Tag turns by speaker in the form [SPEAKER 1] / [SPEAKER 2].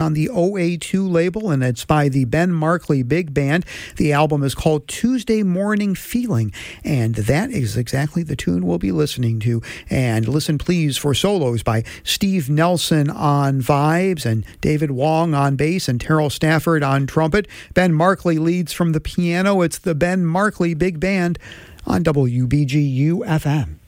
[SPEAKER 1] on the OA2 label, and it's by the Ben Markley Big Band. The album is called Tuesday Morning Feeling, and that is exactly the tune we'll be listening to. And listen, please, for solos by Steve Nelson on vibes and David Wong on bass and Terrell Stafford on trumpet. Ben Markley leads from the piano. It's the Ben Markley Big Band on WBGU FM.